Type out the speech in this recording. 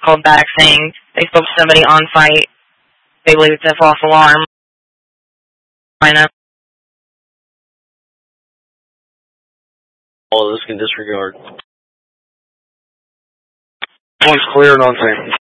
called back saying they spoke to somebody on site. They believe it's a false alarm. I know. All of this can disregard. One's clear and on scene.